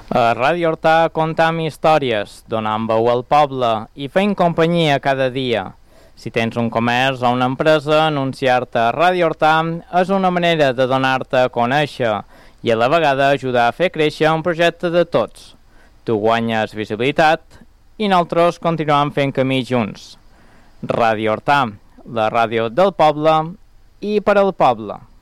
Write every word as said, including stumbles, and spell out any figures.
A Ràdio Hortà contam històries, donant veu al poble i fent companyia cada dia. Si tens un comerç o una empresa, anunciar-te a Ràdio Hortà és una manera de donar-te a conèixer i a la vegada ajudar a fer créixer un projecte de tots. Tu guanyes visibilitat i nosaltres continuem fent camí junts. Ràdio Hortà, la ràdio del poble i per al poble.